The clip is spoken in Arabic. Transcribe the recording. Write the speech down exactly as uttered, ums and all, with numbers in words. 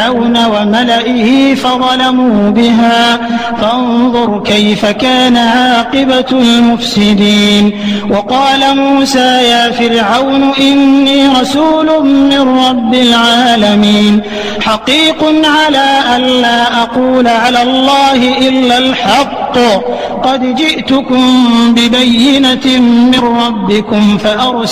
فرعون وملئه فظلموا بها فانظر كيف كان عاقبة المفسدين. وقال موسى يا فرعون إني رسول من رب العالمين حقيق على ألا أقول على الله إلا الحق قد جئتكم ببينة من ربكم فأرسلوا